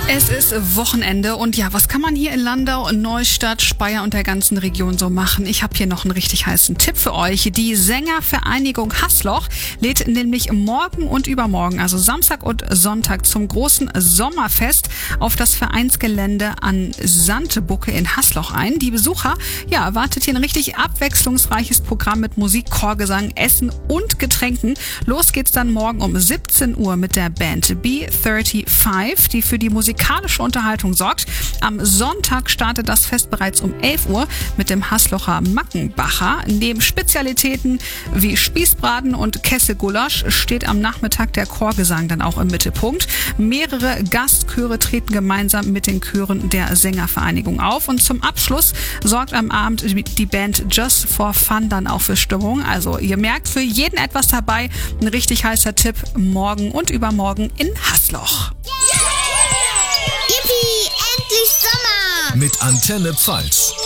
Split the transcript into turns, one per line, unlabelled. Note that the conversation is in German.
Es ist Wochenende und ja, was kann man hier in Landau, Neustadt, Speyer und der ganzen Region so machen? Ich habe hier noch einen richtig heißen Tipp für euch. Die Sängervereinigung Haßloch lädt nämlich morgen und übermorgen, also Samstag und Sonntag, zum großen Sommerfest auf das Vereinsgelände an Sandbucke in Haßloch ein. Die Besucher, erwartet hier ein richtig abwechslungsreiches Programm mit Musik, Chorgesang, Essen und Getränken. Los geht's dann morgen um 17 Uhr mit der Band B35, die für die musikalische Unterhaltung sorgt. Am Sonntag startet das Fest bereits um 11 Uhr mit dem Haßlocher Mackenbacher. Neben Spezialitäten wie Spießbraten und Kesselgulasch steht am Nachmittag der Chorgesang dann auch im Mittelpunkt. Mehrere Gastchöre treten gemeinsam mit den Chören der Sängervereinigung auf und zum Abschluss sorgt am Abend die Band Just for Fun dann auch für Stimmung. Also ihr merkt, für jeden etwas dabei. Ein richtig heißer Tipp morgen und übermorgen in Haßloch.
Yippie, endlich Sommer!
Mit Antenne Pfalz.